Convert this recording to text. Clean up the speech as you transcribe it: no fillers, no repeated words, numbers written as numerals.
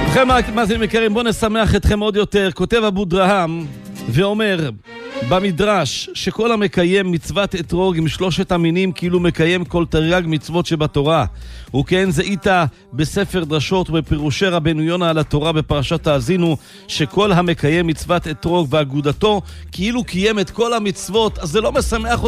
לכם מאזינים יקרים, בואו נשמח אתכם עוד יותר. כותב אבו דרהם ואומר במדרש שכל המקיים מצוות אתרוג עם שלושת המינים כאילו מקיים כל תרי"ג מצוות שבתורה. וכן זה איתה בספר דרשות ובפירושי רבנו יונה על התורה בפרשת האזינו, שכל המקיים מצוות אתרוג ואגודתו כאילו קיים את כל המצוות. אז זה לא משמח